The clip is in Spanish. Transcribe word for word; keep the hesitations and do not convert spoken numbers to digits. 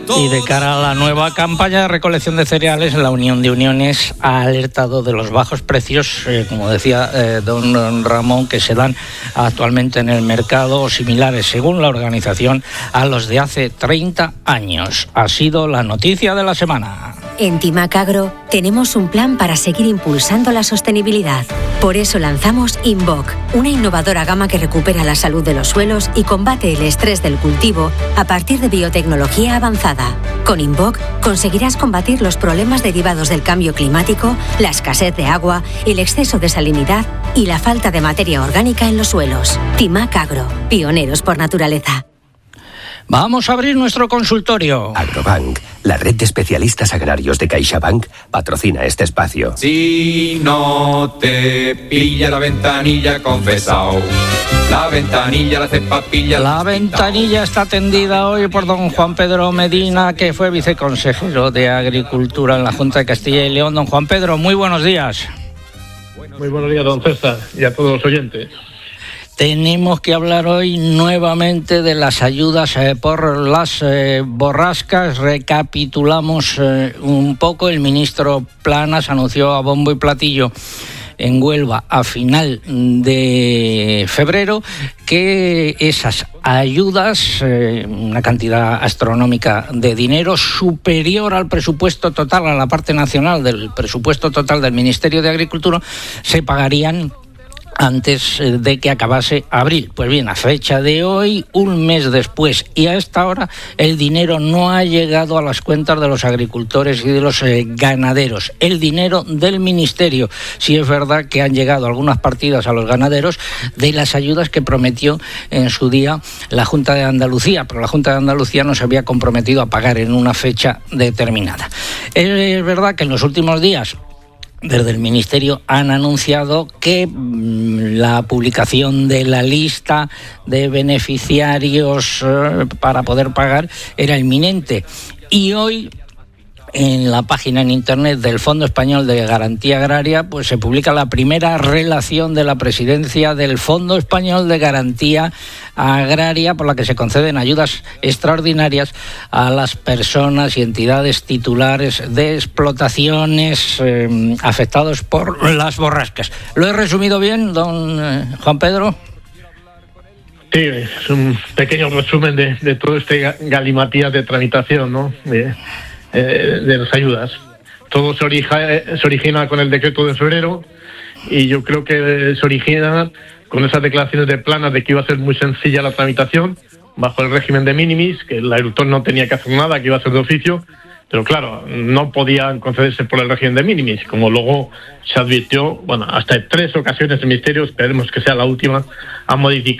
Y de cara a la nueva campaña de recolección de cereales, la Unión de Uniones ha alertado de los bajos precios, eh, como decía eh, don Ramón, que se dan actualmente en el mercado, o similares, según la organización, a los de hace treinta años. Ha sido la noticia de la semana. En Timac Agro tenemos un plan para seguir impulsando la sostenibilidad. Por eso lanzamos Invoc, una innovadora gama que recupera la salud de los suelos y combate el estrés del cultivo a partir de biotecnología avanzada. Con Invoc conseguirás combatir los problemas derivados del cambio climático, la escasez de agua, el exceso de salinidad y la falta de materia orgánica en los suelos. Timac Agro, pioneros por naturaleza. Vamos a abrir nuestro consultorio. Agrobank, la red de especialistas agrarios de CaixaBank, patrocina este espacio. Si no te pilla la ventanilla, confesao. La ventanilla, la cepapilla. La ventanilla está atendida hoy por don Juan Pedro Medina, que fue viceconsejero de Agricultura en la Junta de Castilla y León. Don Juan Pedro, muy buenos días. Muy buenos días, don César, y a todos los oyentes. Tenemos que hablar hoy nuevamente de las ayudas eh, por las eh, borrascas. Recapitulamos eh, un poco. El ministro Planas anunció a bombo y platillo en Huelva a final de febrero que esas ayudas, eh, una cantidad astronómica de dinero superior al presupuesto total, a la parte nacional del presupuesto total del Ministerio de Agricultura, se pagarían antes de que acabase abril. Pues bien, a fecha de hoy, un mes después y a esta hora, el dinero no ha llegado a las cuentas de los agricultores y de los eh, ganaderos. El dinero del Ministerio. Sí es verdad que han llegado algunas partidas a los ganaderos de las ayudas que prometió en su día la Junta de Andalucía, pero la Junta de Andalucía no se había comprometido a pagar en una fecha determinada. Es verdad que en los últimos días desde el Ministerio han anunciado que mmm, la publicación de la lista de beneficiarios eh, para poder pagar era inminente. Y hoy, en la página en internet del Fondo Español de Garantía Agraria, pues se publica la primera relación de la presidencia del Fondo Español de Garantía Agraria, por la que se conceden ayudas extraordinarias a las personas y entidades titulares de explotaciones eh, afectados por las borrascas. ¿Lo he resumido bien, don eh, Juan Pedro? Sí, es un pequeño resumen de, de todo este galimatías de tramitación, ¿no? De, de las ayudas. Todo se, orija, se origina con el decreto de febrero y yo creo que se origina con esas declaraciones de Planas de que iba a ser muy sencilla la tramitación bajo el régimen de minimis, que el agricultor no tenía que hacer nada, que iba a ser de oficio, pero claro, no podían concederse por el régimen de minimis, como luego se advirtió, bueno, hasta en tres ocasiones el Ministerio, esperemos que sea la última, ha modificado